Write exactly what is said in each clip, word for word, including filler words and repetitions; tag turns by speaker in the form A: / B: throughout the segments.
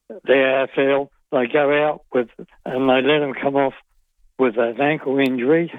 A: the A F L, they go out with, and they let them come off with an ankle injury,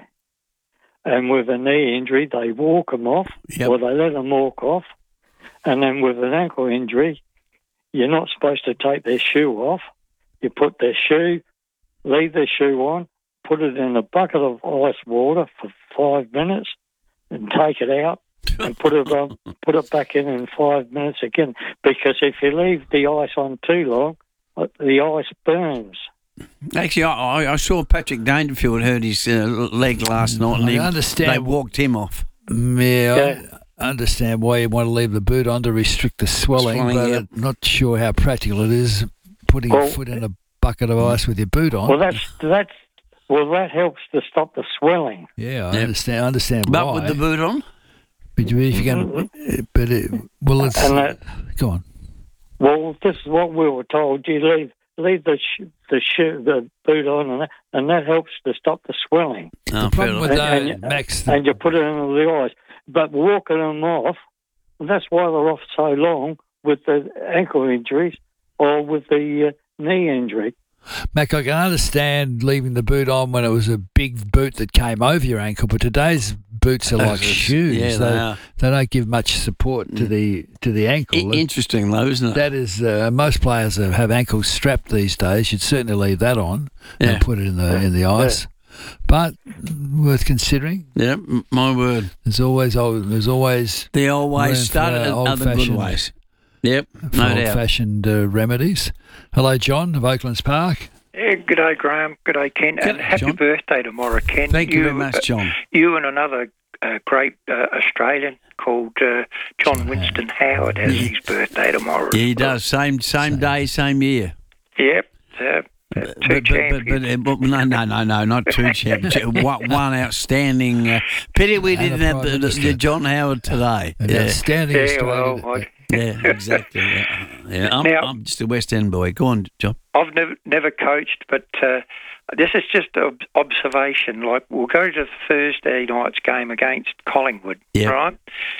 A: and with a knee injury, they walk them off,
B: yep.
A: or they let them walk off, and then with an ankle injury, you're not supposed to take their shoe off. You put their shoe, leave their shoe on, put it in a bucket of ice water for five minutes, and take it out and put it on, put it back in in five minutes again. Because if you leave the ice on too long, the ice burns.
B: Actually, I, I saw Patrick Dangerfield hurt his uh, leg last night, and
C: I
B: he,
C: understand.
B: they walked him off.
C: Yeah,
A: Yeah.
C: I understand why you want to leave the boot on to restrict the swelling,
B: Swelling,
C: but
B: yep.
C: I'm not sure how practical it is putting
A: Well,
C: your foot in a bucket of ice with your boot on.
A: Well, that's that's well, that helps to stop the swelling.
C: Yeah, I
B: Yep.
C: understand. I understand
B: But
C: why.
B: with the boot on?
C: But you- if you're going to, but it, well, it's
A: And that,
C: go on.
A: well, this is what we were told. You leave leave the sh- the shoe the boot on, and that, and that helps to stop the swelling.
B: Oh,
C: The problem with
A: And-
C: that,
A: and you-
C: Max, the,
A: And you put it in the ice. But walking them off, that's why they're off so long with the ankle injuries or with the uh, knee injury.
C: Mac, I can understand leaving the boot on when it was a big boot that came over your ankle, but today's boots are like
B: Those are-
C: shoes.
B: yeah, they are.
C: they don't give much support to the to the ankle.
B: I- interesting, though, isn't it?
C: That is, uh, most players that have ankles strapped these days. You'd certainly leave that on
B: Yeah.
C: and put it in the in the ice. But worth considering.
B: Yeah, m- my word.
C: There's always old, there's always
B: The old ways
C: Learn
B: started
C: from
B: at
C: our
B: other good
C: old-fashioned-
B: ways. Yep, no doubt.
C: old-fashioned uh, remedies. Hello, John of Oaklands Park.
D: Yeah, good day, Graham. Good day, Ken. And
B: G'day,
D: happy
B: John.
D: birthday tomorrow, Ken.
B: Thank you very much, John.
D: Uh, you and another uh, great uh, Australian called uh, John Winston Howard has his birthday tomorrow.
B: Yeah, he does. Same same day, same year.
D: Yep. Uh, uh, two
B: But, but, but,
D: champions.
B: but, uh, but no, no, no, no, not two champions. one, one outstanding. Uh, pity we
C: And a
B: didn't have the,
C: Prime
B: the,
C: Minister.
B: the John Howard today.
C: An
B: Yeah,
C: outstanding
D: yeah,
C: Australian.
D: well, I,
B: yeah, exactly. Yeah, yeah. I'm,
D: Now-
B: I'm just a West End boy. Go on, John.
D: I've never never coached, but uh, this is just an observation. Like, we'll go to Thursday night's game against Collingwood,
B: Yeah.
D: right?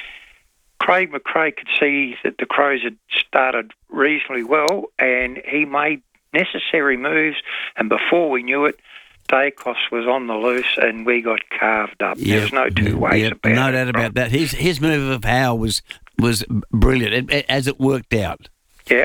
D: Craig McRae could see that the Crows had started reasonably well, and he made necessary moves, and before we knew it, Dacos was on the loose, and we got carved up.
B: Yeah.
D: There's no two ways
B: Yeah,
D: about
B: no
D: it.
B: doubt about that. His his move of Howe was was brilliant it, it- as it worked out.
D: Yeah.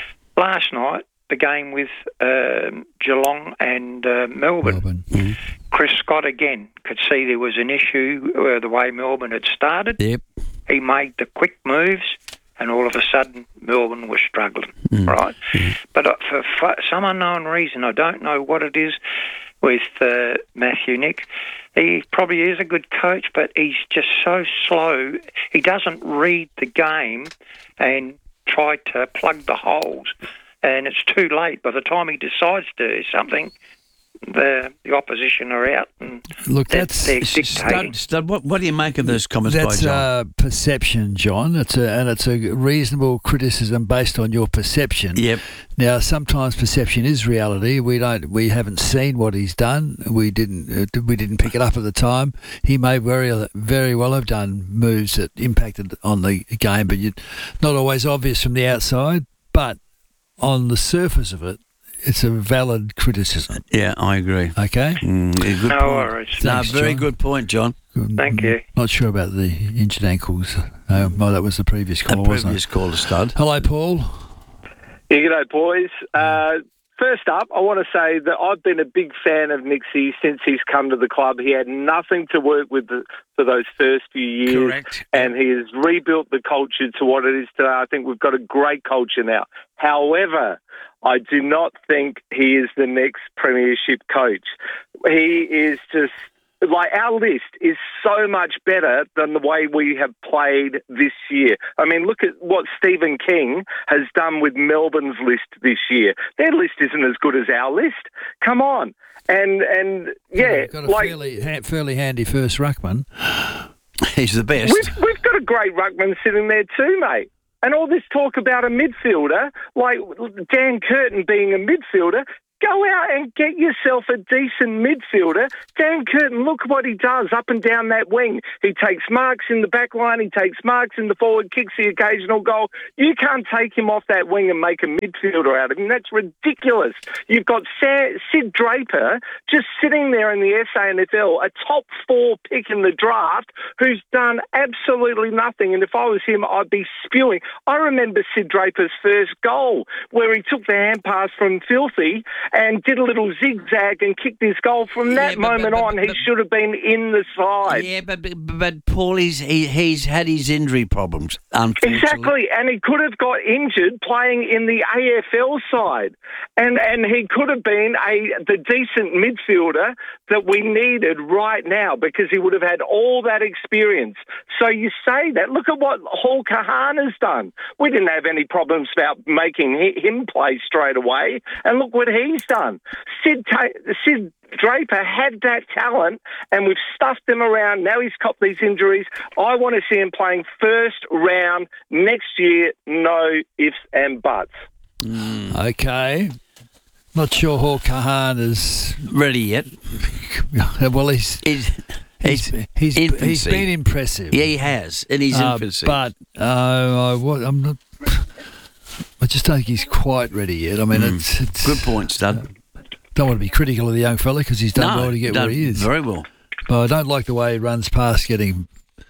D: Last night, the game with um, Geelong and uh, Melbourne,
C: Melbourne.
D: Chris Scott again could see there was an issue uh, the way Melbourne had started.
B: Yep.
D: He made the quick moves, and all of a sudden, Melbourne was struggling, right? But uh, for, for some unknown reason, I don't know what it is with uh, Matthew Nick. He probably is a good coach, but he's just so slow. He doesn't read the game and try to plug the holes, and it's too late. By the time he decides to do something, the the opposition are out, and
C: Look,
D: they're,
C: that's
D: they're dictating.
B: Stud, Stud, what, what do you make of those comments
C: That's
B: by John?
C: uh, perception, John. It's a, and it's a reasonable criticism based on your perception.
B: Yep.
C: Now, sometimes perception is reality. We don't. We haven't seen what he's done. We didn't. Uh, we didn't pick it up at the time. He may very, very well have done moves that impacted on the game, but you, not always obvious from the outside. But on the surface of it, it's a valid criticism.
B: Yeah, I agree.
C: Okay.
B: Mm, yeah, good
D: No
B: point.
D: worries.
B: No,
C: Thanks,
B: very
C: John.
B: good point, John.
D: Thank you.
C: Not sure about the injured ankles. Uh, well, that was the previous
B: The
C: call, wasn't
B: previous
C: it?
B: caller, Stud.
C: Hello, Paul.
E: Yeah, g'day, boys. Uh, first up, I want to say that I've been a big fan of Nixie since he's come to the club. He had nothing to work with the, for those first few years.
B: Correct.
E: And he has rebuilt the culture to what it is today. I think we've got a great culture now. However, I do not think he is the next premiership coach. He is just... Like, our list is so much better than the way we have played this year. I mean, look at what Stephen King has done with Melbourne's list this year. Their list isn't as good as our list. Come on. And, and yeah,
C: We've got a
E: like...
C: fairly, ha- fairly handy first ruckman.
B: He's the best.
E: We've, we've got a great ruckman sitting there too, mate. And all this talk about a midfielder, like Dan Curtin being a midfielder, Go out and get yourself a decent midfielder. Dan Curtin, look what he does up and down that wing. He takes marks in the back line, he takes marks in the forward, kicks the occasional goal. You can't take him off that wing and make a midfielder out of him. That's ridiculous. You've got Sid Draper just sitting there in the S A N F L, a top four pick in the draft, who's done absolutely nothing. And if I was him, I'd be spewing. I remember Sid Draper's first goal, where he took the hand pass from Filthy and did a little zigzag and kicked his goal. From that
B: yeah, but,
E: moment
B: but, but,
E: on,
B: but,
E: he should have been in the side.
B: Yeah, but but, but Paul, he's, he, he's had his injury problems, unfortunately.
E: Exactly, and he could have got injured playing in the A F L side, and and he could have been a the decent midfielder that we needed right now, because he would have had all that experience. So you say that. Look at what Hall Kahan has done. We didn't have any problems about making him play straight away, and look what he's done. Sid, Sid Draper had that talent, and we've stuffed him around. Now he's copped these injuries. I want to see him playing first round next year, no ifs and buts.
C: Mm. Okay. Not sure Hall Kahan is
B: ready yet.
C: Well, he's...
B: He's,
C: He's, he's, he's been impressive.
B: Yeah, he has, in his
C: uh,
B: infancy.
C: But uh, I, what, I'm not... I just don't think he's quite ready yet. I mean, mm. it's, it's...
B: Good point, Stud.
C: Don't want to be critical of the young fella, because he's done
B: no,
C: well to get where he is.
B: Very well.
C: But I don't like the way he runs past getting...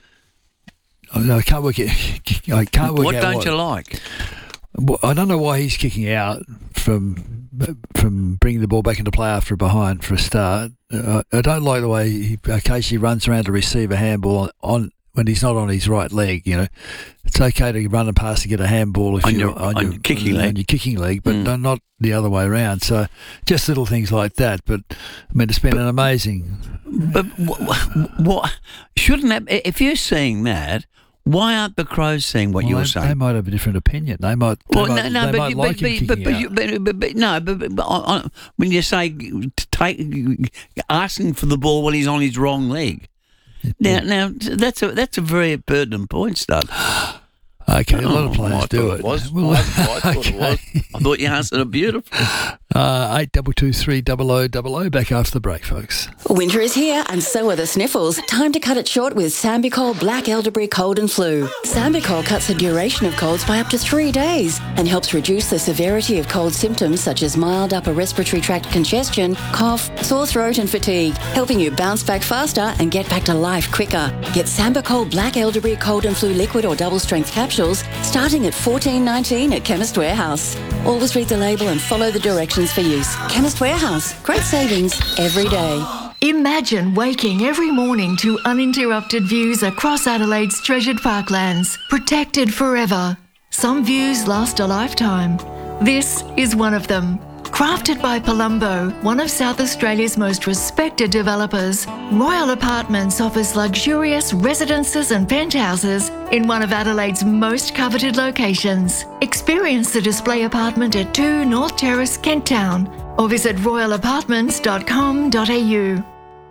C: I can't work it. I can't work
B: what
C: out
B: don't
C: what,
B: you like?
C: I don't know why he's kicking out from from bringing the ball back into play after a behind for a start. Uh, I don't like the way he occasionally runs around to receive a handball on, on when he's not on his right leg. You know, it's okay to run and pass to get a handball if
B: on
C: you're
B: your,
C: on,
B: on
C: your,
B: your kicking
C: on
B: leg,
C: your kicking leg, but
B: mm.
C: not the other way around. So just little things like that. But I mean, it's been an amazing.
B: But what, what shouldn't that? If you're seeing that. Why aren't the Crows seeing what
C: well,
B: you're
C: they,
B: saying?
C: They might have a different opinion. They might. They
B: well,
C: might,
B: no, no,
C: they
B: but,
C: might
B: you,
C: like
B: but,
C: him
B: but, but,
C: out.
B: you, but, but, but no, but, but, but on, when you say to take asking for the ball when he's on his wrong leg, now, now that's a that's a very pertinent point, Stud.
C: Okay, a lot of
B: oh,
C: players
B: I
C: do
B: it.
C: it.
B: Was.
C: Well,
B: I, I thought okay. it was. I thought you answered it beautifully.
C: Uh, eight double two three double o double o. Back after the break, folks.
F: Winter is here, and so are the sniffles. Time to cut it short with Sambicol Black Elderberry Cold and Flu. Sambicol cuts the duration of colds by up to three days and helps reduce the severity of cold symptoms such as mild upper respiratory tract congestion, cough, sore throat, and fatigue, helping you bounce back faster and get back to life quicker. Get Sambicol Black Elderberry Cold and Flu liquid or double strength capsules starting at fourteen nineteen at Chemist Warehouse. Always read the label and follow the directions for use. Chemist Warehouse. Great savings every day.
G: Imagine waking every morning to uninterrupted views across Adelaide's treasured parklands, protected forever. Some views last a lifetime. This is one of them. Crafted by Palumbo, one of South Australia's most respected developers, Royal Apartments offers luxurious residences and penthouses in one of Adelaide's most coveted locations. Experience the display apartment at two North Terrace, Kent Town, or visit royal apartments dot com dot a u.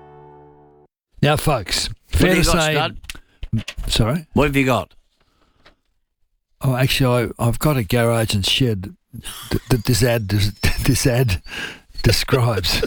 C: Now, folks, fair to say...
B: Got,
C: sorry?
B: What have you got?
C: Oh, actually, I, I've got a garage and shed that this ad this ad describes,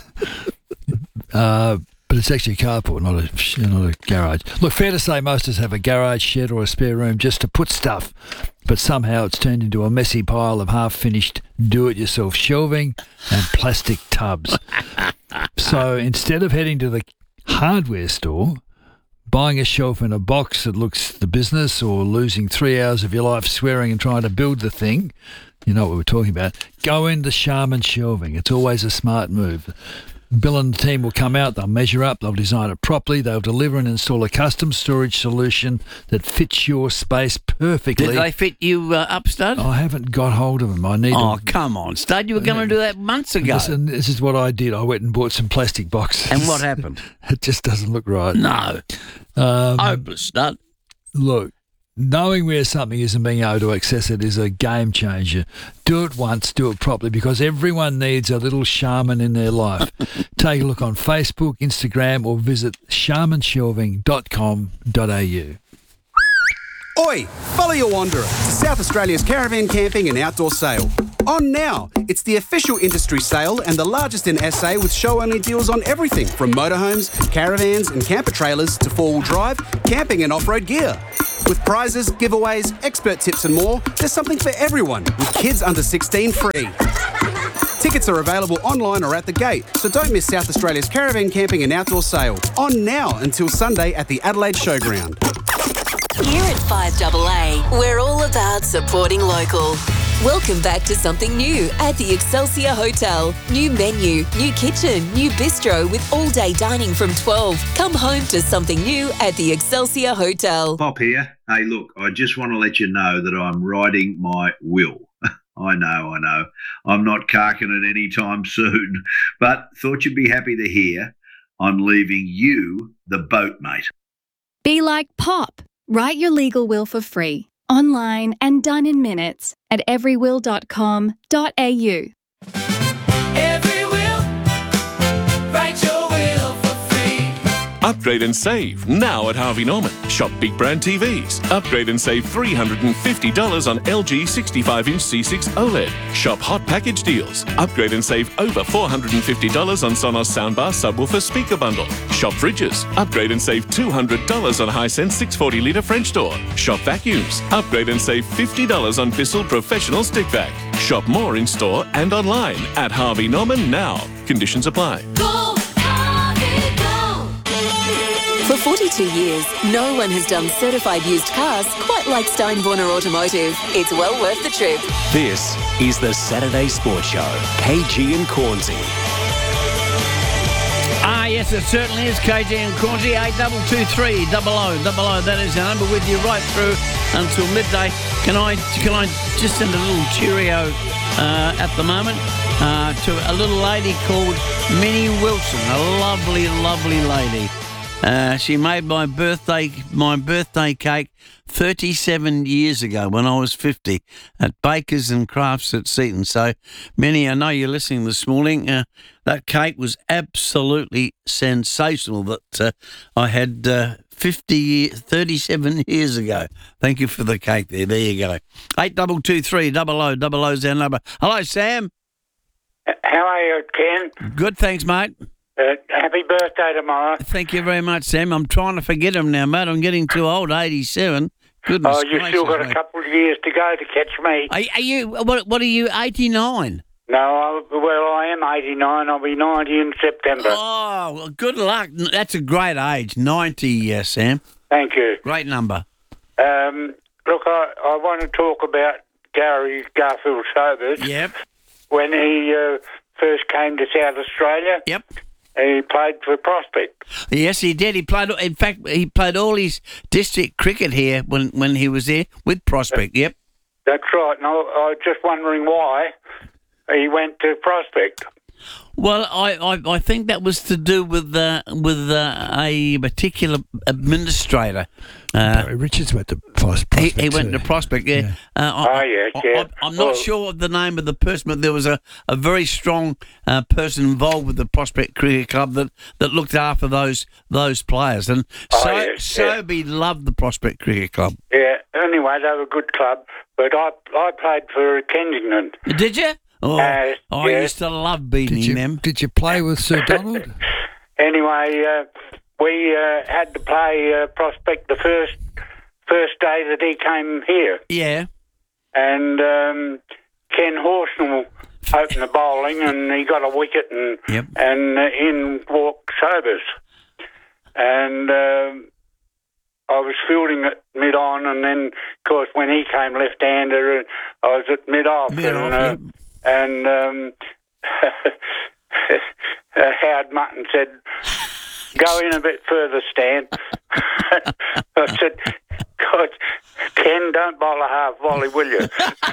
C: uh, but it's actually a carport, not a not a garage. Look, fair to say, most of us have a garage, shed, or a spare room just to put stuff, but somehow it's turned into a messy pile of half-finished do-it-yourself shelving and plastic tubs. So instead of heading to the hardware store, buying a shelf in a box that looks the business, or losing three hours of your life swearing and trying to build the thing, you know what we're talking about, go into Sharman Shelving. It's always a smart move. Bill and the team will come out, they'll measure up, they'll design it properly, they'll deliver and install a custom storage solution that fits your space perfectly.
B: Did they fit you uh, up, Stud?
C: I haven't got hold of them. I need
B: Oh,
C: to,
B: come on, Stud. You were going to do that months ago.
C: Listen, this is what I did. I went and bought some plastic boxes.
B: And what happened?
C: It just doesn't look right.
B: No.
C: Um,
B: Hopeless, Stud.
C: Look, knowing where something is and being able to access it is a game changer. Do it once, do it properly, because everyone needs a little Sharman in their life. Take a look on Facebook, Instagram, or visit sharman shelving dot com dot a u.
H: Oi, follow your wanderer to South Australia's caravan camping and outdoor sale. On now, it's the official industry sale and the largest in S A, with show-only deals on everything from motorhomes, caravans and camper trailers to four-wheel drive, camping and off-road gear. With prizes, giveaways, expert tips and more, there's something for everyone, with kids under sixteen free. Tickets are available online or at the gate, so don't miss South Australia's caravan camping and outdoor sale. On now until Sunday at the Adelaide Showground.
I: Here at five A A, we're all about supporting local. Welcome back to something new at the Excelsior Hotel. New menu, new kitchen, new bistro with all-day dining from twelve. Come home to something new at the Excelsior Hotel.
J: Pop here. Hey, look, I just want to let you know that I'm writing my will. I know, I know. I'm not carking it any time soon, but thought you'd be happy to hear I'm leaving you the boat, mate.
K: Be like Pop. Write your legal will for free, online and done in minutes at every will dot com dot a u.
L: Every will, write your will for free.
M: Upgrade and save now at Harvey Norman. Shop big brand T Vs. Upgrade and save three hundred fifty dollars on L G sixty-five inch C six OLED. Shop hot package deals. Upgrade and save over four hundred fifty dollars on Sonos soundbar subwoofer speaker bundle. Shop fridges. Upgrade and save two hundred dollars on Hisense six hundred forty litre French door. Shop vacuums. Upgrade and save fifty dollars on Bissell professional stick vac. Shop more in store and online at Harvey Norman now. Conditions apply.
L: Go, Harvey, go.
I: For forty-two years, no one has done certified used cars quite like Steinborner Automotive. It's well worth the trip.
N: This is the Saturday Sports Show. K G and Cornsey.
B: Ah, yes, it certainly is. K G and Cornsey, eight double two three double oh double oh. That is the number, with you right through until midday. Can I can I just send a little cheerio uh, at the moment uh, to a little lady called Minnie Wilson, a lovely, lovely lady. Uh, she made my birthday my birthday cake thirty-seven years ago when I was fifty at Bakers and Crafts at Seaton. So, Minnie, I know you're listening this morning. Uh, that cake was absolutely sensational that uh, I had uh, fifty, thirty-seven years ago. Thank you for the cake there. There you go. eight double two three double oh double oh is our number. Hello, Sam.
O: How are you, Ken?
B: Good, thanks, mate.
O: Uh, happy birthday tomorrow.
B: Thank you very much, Sam. I'm trying to forget him now, mate. I'm getting too old, eighty-seven. Goodness
O: Oh, you've
B: gracious,
O: still got
B: mate.
O: a couple of years to go to catch me.
B: Are, are you, what, what are you, eighty-nine?
O: No, I, well, I am eighty-nine. I'll be ninety in September.
B: Oh, well, good luck. That's a great age, ninety, uh, Sam.
O: Thank you.
B: Great number.
O: Um, look, I, I want to talk about Gary Garfield Sobers.
B: Yep.
O: When he uh, first came to South Australia.
B: Yep.
O: He played for Prospect.
B: Yes, he did. He played. In fact, he played all his district cricket here when, when he was there with Prospect. Yep.
O: That's right. And I, I was just wondering why he went to Prospect.
B: Well, I, I, I think that was to do with uh, with uh, a particular administrator. Uh,
C: Barry Richards went to Prospect.
B: He, he went
C: too.
B: to Prospect, yeah.
C: Yeah.
B: Uh, I,
O: Oh, yeah,
B: I,
O: yeah.
B: I, I'm not
O: Well-
B: sure of the name of the person, but there was a, a very strong uh, person involved with the Prospect Cricket Club that, that looked after those those players. And
O: Oh,
B: so
O: yes,
B: Sobey loved the Prospect Cricket Club.
O: Yeah. Anyway, they were a good club. But I I played for Kensington.
B: Did you? Oh,
O: Uh,
B: I
O: yeah.
B: used to love beating
C: Did you,
B: them.
C: did you play with Sir Donald?
O: Anyway, uh, we uh, had to play uh, Prospect the first first day that he came here.
B: Yeah.
O: And um, Ken Horsnell opened the bowling and he got a wicket and
B: Yep.
O: and uh, in walked Sobers. And um, I was fielding at mid-on, and then, of course, when he came left-hander, I was at mid-off.
B: Mid-off,
O: and uh,
B: yep.
O: and um, uh, Howard Mutton said, go in a bit further, Stan. I said, God, Ken, don't bowl a half volley, will you?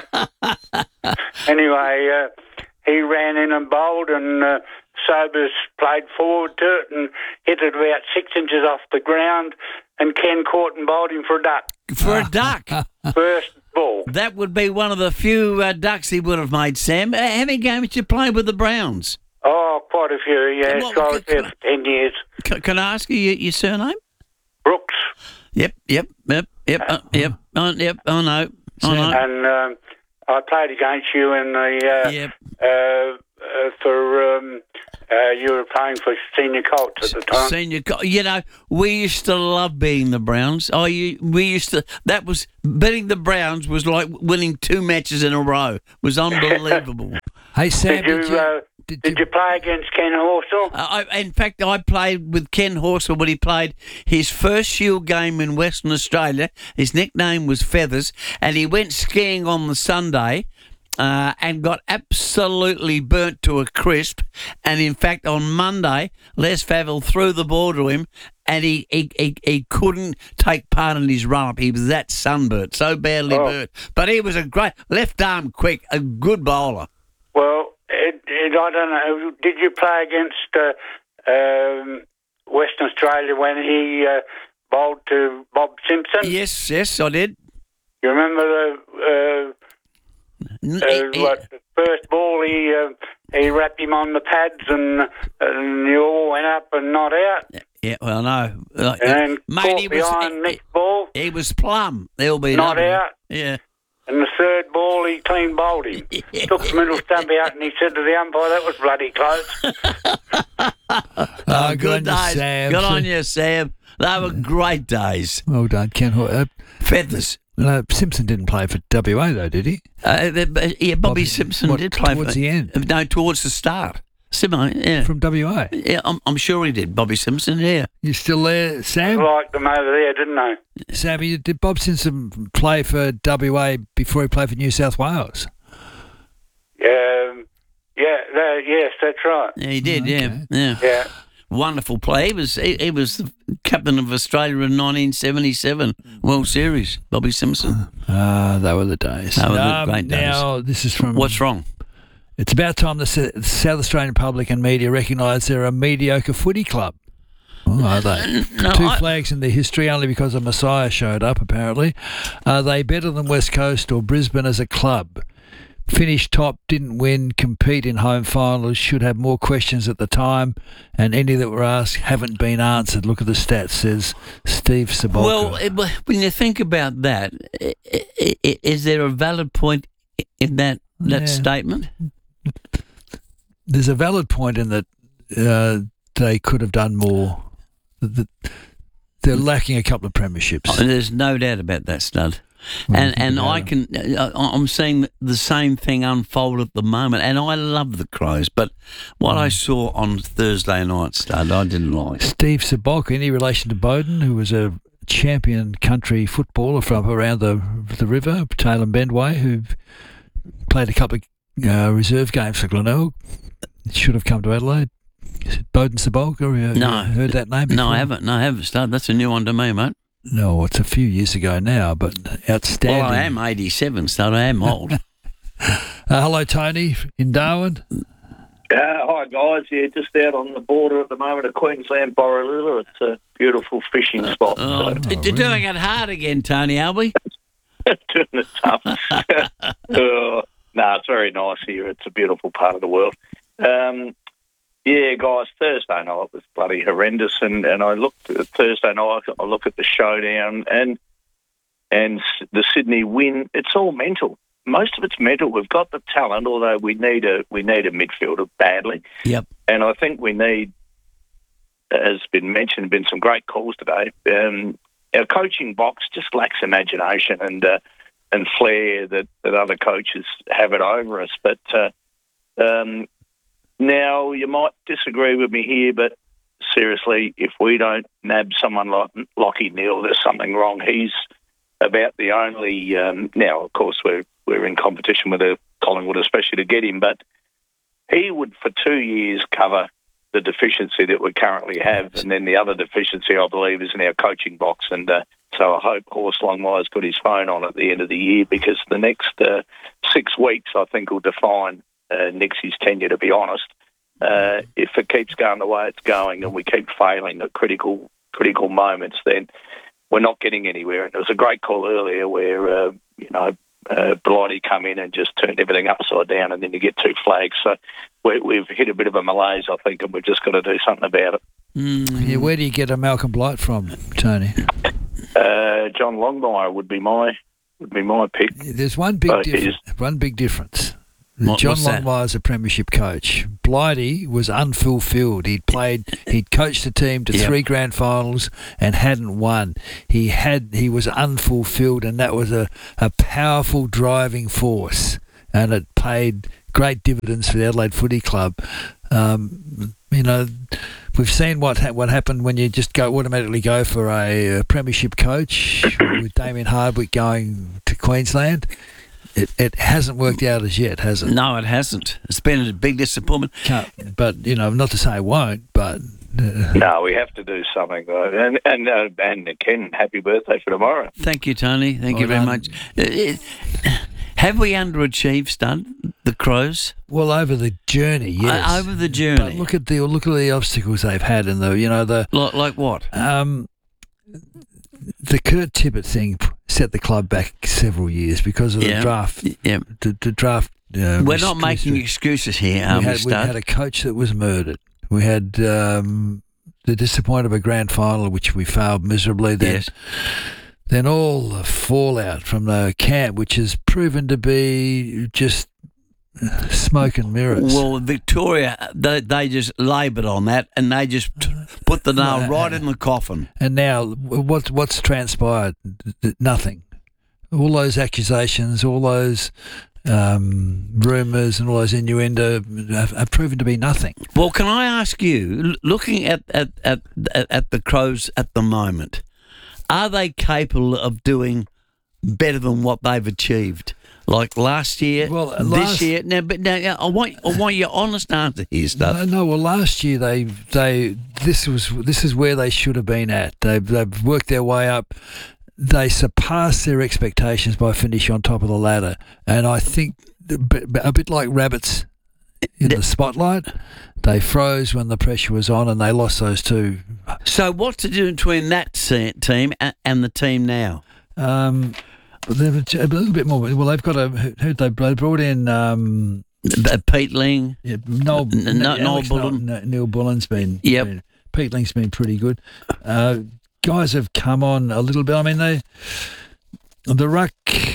O: Anyway, uh, he ran in and bowled, and uh, Sobers played forward to it and hit it about six inches off the ground, and Ken caught and bowled him for a duck.
B: For a duck.
O: First ball.
B: That would be one of the few uh, ducks he would have made, Sam. Uh, how many games did you play with the Browns?
O: Oh, quite a few, yeah.
B: Well,
O: so I was there
B: can-
O: for ten years.
B: C- can I ask you your, your surname?
O: Brooks.
B: Yep, yep, yep. Yep, uh, yep, uh, yep, I know. I know.
O: And um, I played against you in the uh,
B: Yep.
O: uh, uh, for um, uh, you were playing for Senior Colts at the time.
B: Senior, co- you know, we used to love beating the Browns. Oh, you, we used to. That was beating the Browns was like winning two matches in a row. It was unbelievable.
C: Hey Sam,
O: Did you,
C: did you,
O: uh,
C: did
O: did you play against Ken Horsell?
B: Uh, I, in fact, I played with Ken Horsell when he played his first Shield game in Western Australia. His nickname was Feathers, and he went skiing on the Sunday uh, and got absolutely burnt to a crisp. And in fact, on Monday, Les Favell threw the ball to him, and he, he, he, he couldn't take part in his run-up. He was that sunburnt, so badly
O: Oh.
B: burnt. But he was a great left arm quick, a good bowler.
O: Well, it, it, I don't know. Did you play against uh, um, Western Australia when he uh, bowled to Bob Simpson?
B: Yes, yes, I did.
O: You remember the uh, uh, what, the first ball? He uh, he wrapped him on the pads, and and you all went up and not out.
B: Yeah, well, no. Uh,
O: And
B: mate,
O: caught
B: he was,
O: behind next ball,
B: he was plumb. There'll be
O: not
B: another.
O: out.
B: Yeah.
O: And the third ball, he clean bowled him. Took the middle stump out, and he said to the umpire, "That was bloody close."
C: Oh,
B: good
C: good on you,
B: days.
C: Sam.
B: Good on you, Sam. They were great days.
C: Well done, Ken. Hor- Uh,
B: Feathers.
C: uh, Simpson didn't play for W A though, did he?
B: Uh, the- but, yeah, Bobby,
C: Bobby-
B: Simpson
C: what,
B: did play
C: towards
B: for
C: the end?
B: No, towards the start. Simo, yeah.
C: From W A.
B: Yeah, I'm, I'm sure he did. Bobby Simpson, yeah.
C: You still there, Sam?
O: Liked them over there, didn't they?
C: Sammy, did Bob Simpson play for W A before he played for New South Wales?
O: Um, yeah, that, yes, that's right.
B: Yeah, he did, yeah. yeah.
O: Yeah.
B: Wonderful play. He was he, he was the captain of Australia in nineteen seventy-seven World Series. Bobby Simpson.
C: Ah, they were the days.
B: They were the
C: Um,
B: great days.
C: Now, this is from...
B: What's wrong?
C: It's about time the S- South Australian public and media recognise they're a mediocre footy club. Oh, are they?
B: No,
C: Two
B: I-
C: flags in their history only because a Messiah showed up, apparently. Are they better than West Coast or Brisbane as a club? Finished top, didn't win, compete in home finals, should have more questions at the time, and any that were asked haven't been answered. Look at the stats, says Steve Sabolka.
B: Well, it- but when you think about that, i- i- i- is there a valid point in that that
C: Yeah.
B: statement?
C: There's a valid point in that uh, they could have done more. The- the- They're lacking a couple of premierships.
B: Oh, there's no doubt about that, Stud.
C: Well,
B: And
C: think
B: and
C: about
B: I
C: it.
B: can uh, I'm seeing the same thing unfold at the moment, and I love the Crows. But what I saw on Thursday night, Stud, I didn't like.
C: Steve Sabolka, any relation to Bowden, who was a champion country footballer from around the the river, Taylor Bendway, who played a couple of uh, reserve games for Glenelg. Should have come to Adelaide. Bowden Sabolka, you,
B: No,
C: you heard that name before?
B: No, I haven't. No, I haven't, Stud. That's a new one to me, mate.
C: No, it's a few years ago now, but outstanding.
B: Well, I am eighty-seven, Stud. I am old.
C: Uh, hello, Tony, in Darwin.
P: Uh, hi guys, yeah, just out on the border at the moment of Queensland, Borroloola. It's a beautiful fishing spot.
B: Oh,
P: so.
B: you're doing it hard again, Tony, are we?
P: Doing it tough. uh, no, it's very nice here. It's a beautiful part of the world. Um, yeah, guys, Thursday night was bloody horrendous, and, and I looked at Thursday night. I look at the showdown and and the Sydney win. It's all mental. Most of it's mental. We've got the talent, although we need a we need a midfielder badly.
B: Yep.
P: And I think we need, as been mentioned, been some great calls today. Um, our coaching box just lacks imagination and uh, and flair that, that other coaches have it over us. But uh, um, now you might disagree with me here, but seriously, if we don't nab someone like Lockie Neal, there's something wrong. He's about the only um, now, of course, we're we're in competition with a Collingwood, especially to get him, but he would for two years cover the deficiency that we currently have, and then the other deficiency, I believe, is in our coaching box. And uh, so I hope Horst Longmire's got his phone on at the end of the year, because the next uh, six weeks, I think, will define uh, Nixie's tenure, to be honest. Uh, if it keeps going the way it's going and we keep failing at critical critical moments, then we're not getting anywhere. And there was a great call earlier where, uh, you know, uh, Blighty come in and just turned everything upside down, and then you get two flags. So we, we've hit a bit of a malaise, I think, and we've just got to do something about it.
C: Yeah, where do you get a Malcolm Blight from, Tony?
P: Uh, John Longmire would be my would be my pick.
C: There's one big
P: But
C: difference.
P: he's-
C: One big difference.
B: What-
C: John
B: what's that?
C: Longmire's a premiership coach. Blighty was unfulfilled. He'd played. He'd coached the team to
B: Yep.
C: three grand finals and hadn't won. He had. He was unfulfilled, and that was a, a powerful driving force, and it paid great dividends for the Adelaide Footy Club. Um, you know, we've seen what ha- what happened when you just go automatically go for a, a premiership coach with Damien Hardwick going to Queensland. It it hasn't worked out as yet, has it?
B: No, it hasn't. It's been a big disappointment.
C: Can't, but you know, not to say it won't, but uh,
P: No, we have to do something though. And and uh, and Ken, happy birthday for tomorrow.
B: Thank you, Tony. Thank
C: Well
B: you very
C: done.
B: much. Uh, it- Have we underachieved, Stud, the Crows?
C: well, over the journey, yes.
B: Uh, over the
C: But
B: journey.
C: look at the look at the obstacles they've had, and the you know the
B: Like, like what?
C: um the Kurt Tippett thing set the club back several years because of the
B: Yeah.
C: draft.
B: Yeah.
C: The, the draft. Uh,
B: We're not making
C: excuses.
B: excuses here,
C: we
B: are we,
C: had, we
B: Stud?
C: had a coach that was murdered. We had um, the disappointment of a grand final, which we failed miserably. Then,
B: Yes.
C: then all the fallout from the camp, which has proven to be just uh, smoke and mirrors.
B: Well, Victoria, they, they just laboured on that and they just t- put the nail right in the coffin.
C: And now, what what's transpired? Th- Nothing. All those accusations, all those um, rumours, and all those innuendo have, have proven to be nothing.
B: Well, can I ask you, l- looking at, at, at, at at the Crows at the moment, are they capable of doing better than what they've achieved? Like last year,
C: Well,
B: this
C: last-
B: year. Now, but now, yeah, I want I want your honest answer here, stuff.
C: No, no, well, last year they they this was this is where they should have been at. They've they've worked their way up. They surpassed their expectations by finishing on top of the ladder, and I think a bit, a bit like rabbits in the spotlight, they froze when the pressure was on, and they lost those two.
B: So, what's the difference between that se- team and, and the team now?
C: Um, they've a little bit more. Well, they've got a who they they brought in. Um,
B: Uh, Pete Ling,
C: yeah, Noel,
B: N- N- Noel
C: Alex
B: Bullen.
C: Noel- Neil Bullen's been.
B: Yep.
C: been- Pete Ling's been pretty good. Uh, guys have come on a little bit. I mean, they the ruck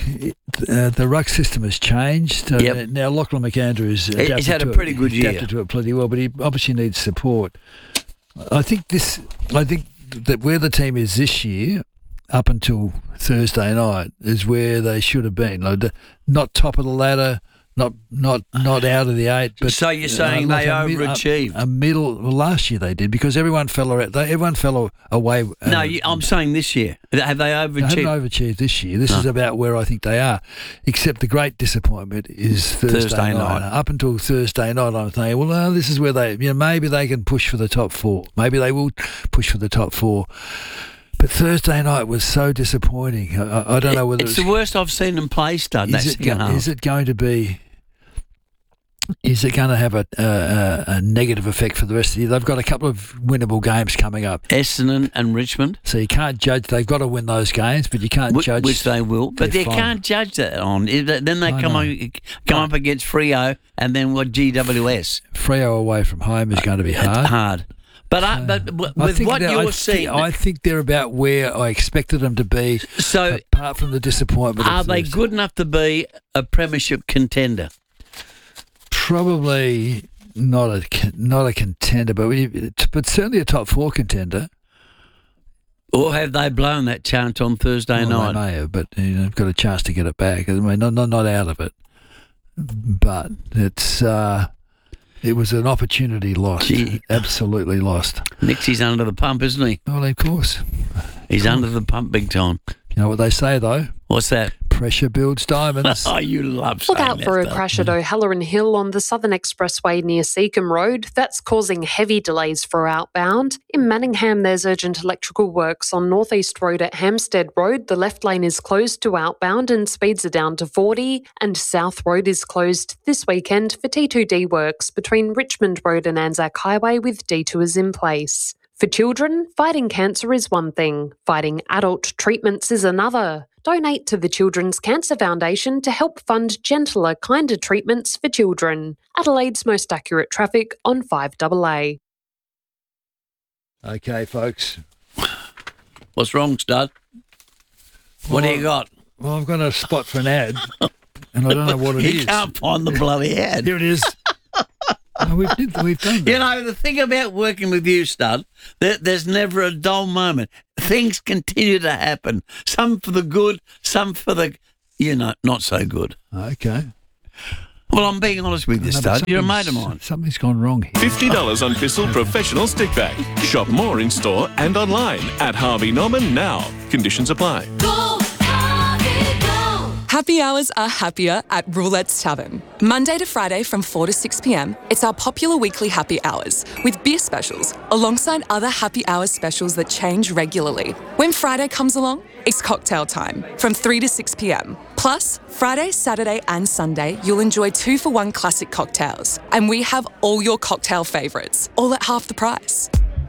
C: uh, the ruck system has changed. Uh,
B: Yep.
C: Now Lachlan McAndrews
B: He- he's
C: adapted
B: had a
C: to it-
B: pretty good year.
C: Adapted to it pretty well, but he obviously needs support. I think this. I think that where the team is this year, up until Thursday night, is where they should have been. Like the, not top of the ladder, not not not out of the eight. But
B: So you're
C: uh,
B: saying
C: like
B: they
C: a mid- a-
B: overachieved?
C: A, middle. Well, last year they did because everyone fell around. They, everyone fell away. Uh,
B: no, you, I'm saying this year. Have they
C: they haven't
B: overachieved?
C: overachieved this year. This
B: No.
C: is about where I think they are. Except the great disappointment is Thursday,
B: Thursday
C: night.
B: night.
C: Up until Thursday night, I'm thinking, well, no, this is where they, you know, maybe they can push for the top four. Maybe they will push for the top four. But Thursday night was so disappointing. I, I- I don't know whether
B: It's the worst I've seen them play, Stud. That
C: is it,
B: second
C: go-
B: half.
C: is it going to be? Is it going to have a, a, a negative effect for the rest of the year? They've got a couple of winnable games coming up.
B: Essendon and Richmond,
C: So you can't judge. They've got to win those games, but you can't
B: whi-
C: judge.
B: which they will, but
C: their
B: they
C: final.
B: can't judge that on. If they- Then they
C: I
B: come
C: know.
B: on, come up against Freo and then what G W S.
C: Freo away from home is going to be hard.
B: Hard. But I, but w-
C: I
B: with
C: think
B: what
C: they're-
B: you're
C: I thi-
B: seeing,
C: I think they're about where I expected them to be.
B: so
C: apart from the disappointment,
B: are
C: of
B: they
C: Thursday.
B: good enough to be a premiership contender?
C: Probably not a con- not a contender, but we, but certainly a top four contender.
B: Or have they blown that chance on Thursday
C: Well,
B: night?
C: They may have, but you know, they've got a chance to get it back. I mean, not not, not out of it, but it's uh, it was an opportunity lost,
B: Gee.
C: absolutely lost.
B: Nixie's under the pump, isn't he?
C: Well, of course.
B: He's under the pump big time.
C: You know what they say though?
B: What's that?
C: Pressure builds diamonds.
B: Oh, you love
Q: Look
B: saying
Q: out
B: that
Q: for a
B: stuff.
Q: crash at O'Halloran Hill on the Southern Expressway near Seacombe Road. That's causing heavy delays for outbound. In Manningham, there's urgent electrical works on North East Road at Hampstead Road. The left lane is closed to outbound and speeds are down to forty. And South Road is closed this weekend for T two D works between Richmond Road and Anzac Highway with detours in place. For children, fighting cancer is one thing. Fighting adult treatments is another. Donate to the Children's Cancer Foundation to help fund gentler, kinder treatments for children. Adelaide's most accurate traffic on five A A.
C: Okay, folks.
B: What's wrong, Stud? What do you got?
C: Well, I've got a spot for an ad, and I don't know what it
B: you
C: is.
B: can't find the bloody ad.
C: Here it is. No, we've, did, we've done that.
B: You know, the thing about working with you, Stud, there, there's never a dull moment. Things continue to happen. Some for the good, some for the, you know, not so good.
C: Okay.
B: Well, I'm being honest with you,
C: No, but
B: Stud. You're a mate
C: something's-
B: of mine.
C: Something's gone wrong here.
M: fifty dollars on Bissell Professional Stick Bag. Shop more in store and online at Harvey Norman now. Conditions apply.
L: Go, Harvey, go.
R: Happy hours are happier at Roulette's Tavern. Monday to Friday from four to six p.m, it's our popular weekly happy hours with beer specials alongside other happy hours specials that change regularly. When Friday comes along, it's cocktail time from three to six p.m. Plus, Friday, Saturday and Sunday, you'll enjoy two for one classic cocktails. And we have all your cocktail favourites, all at half the price.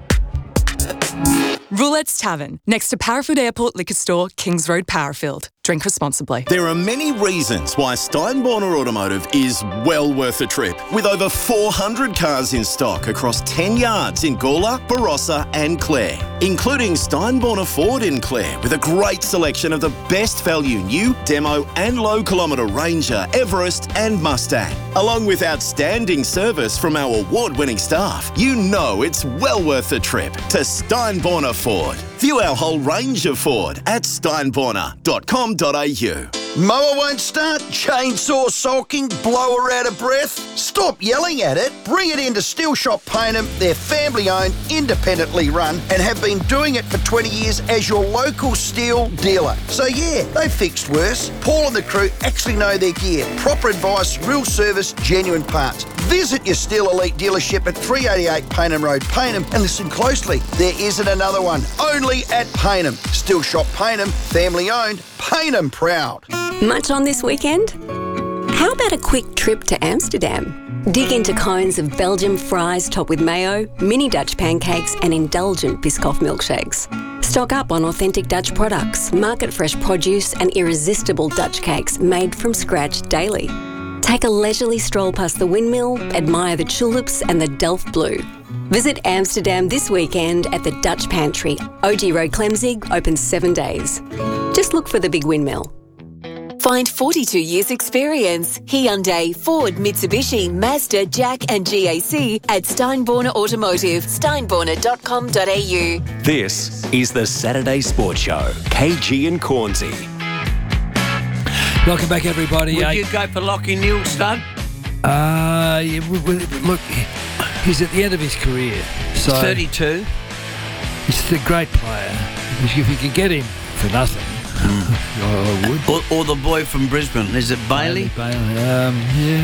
R: Roulette's Tavern, next to Parafield Airport Liquor Store, Kings Road, Parafield. Drink responsibly.
S: There are many reasons why Steinborner Automotive is well worth a trip. With over four hundred cars in stock across ten yards in Gawler, Barossa and Clare, including Steinborner Ford in Clare with a great selection of the best value new, demo and low kilometre Ranger, Everest and Mustang. Along with outstanding service from our award-winning staff, you know it's well worth a trip to Steinborner Ford. View our whole range of Ford at steinborner dot com dot a u.
T: Mower won't start? Chainsaw sulking? Blower out of breath? Stop yelling at it. Bring it into Steel Shop Payneham. They're family owned, independently run, and have been doing it for twenty years as your local steel dealer. So yeah, they've fixed worse. Paul and the crew actually know their gear. Proper advice, real service, genuine parts. Visit your Steel Elite dealership at three eighty-eight Payneham Road, Payneham, and listen closely. There isn't another one. Only at Payneham. Steel Shop Payneham, family owned, Payneham proud.
U: Much on this weekend? How about a quick trip to Amsterdam? Dig into cones of Belgian fries topped with mayo, mini Dutch pancakes and indulgent Biscoff milkshakes. Stock up on authentic Dutch products, market fresh produce and irresistible Dutch cakes made from scratch daily. Take a leisurely stroll past the windmill, admire the tulips and the Delft Blue. Visit Amsterdam this weekend at the Dutch Pantry. O G Road Clemzig, open seven days. Just look for the big windmill.
I: Find forty-two years experience. Hyundai, Ford, Mitsubishi, Mazda, Jack and G A C at Steinborner Automotive. steinborner dot com dot a u.
N: This is the Saturday Sports Show. K G and Cornsey.
C: Welcome back, everybody.
B: Would
C: Uh,
B: you go for Lockie Neal, Stud?
C: Uh, yeah, w- w- look, he's at the end of his career. So
B: thirty-two.
C: He's a great player. If you could get him for nothing, I I would.
B: Or, or the boy from Brisbane. Is it Bailey?
C: Bailey, um,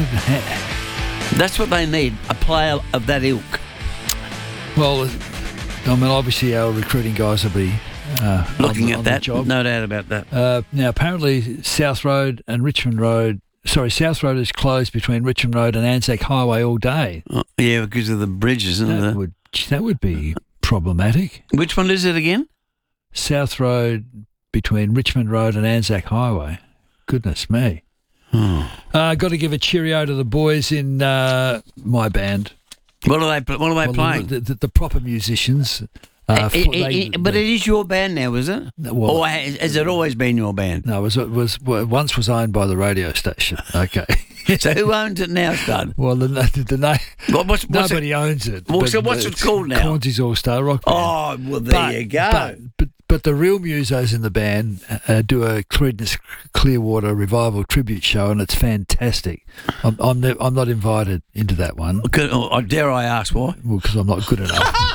C: yeah.
B: That's what they need, a player of that ilk.
C: Well, I mean, obviously our recruiting guys will be uh,
B: Looking
C: on,
B: at
C: on
B: that,
C: the job.
B: no doubt about that.
C: Uh, now, apparently, South Road and Richmond Road. Sorry, South Road is closed between Richmond Road and Anzac Highway all day.
B: Oh, yeah, because of the bridges, isn't
C: That
B: it?
C: would that would be problematic.
B: Which one is it again?
C: South Road between Richmond Road and Anzac Highway. Goodness me.
B: Oh.
C: Uh, got to give a cheerio to the boys in uh, my band.
B: What are they? What are they
C: Well,
B: playing?
C: The, the, the proper musicians. Uh,
B: Eh,
C: for-
B: eh,
C: they-
B: eh, but it is your band now, is it?
C: Well-
B: or has, has it always been your band?
C: No, it was, it was well, once was owned by the radio station. Okay.
B: So who owns it now, Stud?
C: Well, the, the, the name.
B: What, what's, what's
C: Nobody
B: it?
C: owns it.
B: Well,
C: but-
B: so what's
C: but
B: it called now?
C: Cornsey's All Star Rock Band.
B: Oh, well, there
C: But-
B: you go.
C: But, but, but the real musos in the band uh, do a Creedence Clearwater Revival tribute show, and it's fantastic. I'm I'm, ne- I'm not invited into that one.
B: Could- oh, dare I ask why?
C: Well, because I'm not good enough.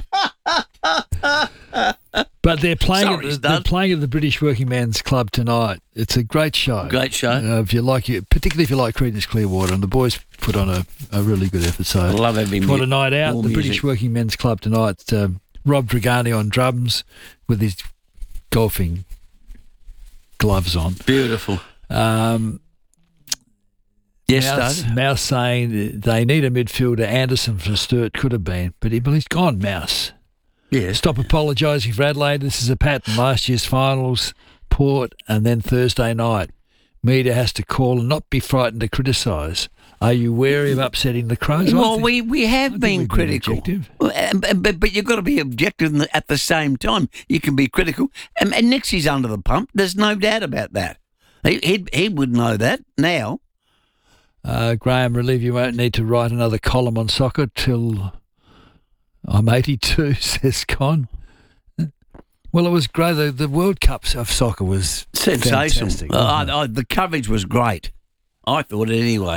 C: But they're playing
B: Sorry,
C: at the,
B: Stud.
C: they're playing at the British Working Men's Club tonight. It's a great show.
B: Great show.
C: Uh, if you like it, particularly if you like Creedence Clearwater, and the boys put on a, a really good effort. So
B: I love having
C: what
B: mu-
C: a night out!
B: more
C: The
B: music.
C: British Working Men's Club tonight. Um, Rob Dragani on drums with his golfing gloves on.
B: Beautiful.
C: Um,
B: Yes,
C: Mouse,
B: Stud.
C: Mouse saying they need a midfielder. Anderson for Sturt could have been, but he, well, he's gone, Mouse.
B: Yes.
C: Stop apologising for Adelaide. This is a pattern. Last year's finals, Port, and then Thursday night. Media has to call and not be frightened to criticise. Are you wary of upsetting the Crows? I
B: Well,
C: think-
B: we, we have been
C: we've been
B: critical.
C: objective.
B: Well, uh, But, but, but you've got to be objective at the same time. You can be critical. And, and Nixie's under the pump. There's no doubt about that. He, he, he would know that now.
C: Uh, Graham, relieve you won't need to write another column on soccer till I'm eighty-two, says Con. Well, it was great. The, the World Cup of soccer was
B: Sensational.
C: fantastic,
B: Uh,
C: wasn't it?
B: I, I, the coverage was great. I thought it anyway.